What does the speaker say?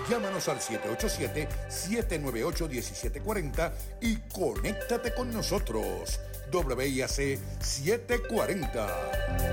Llámanos al 787-798-1740 y conéctate con nosotros. WIAC 740.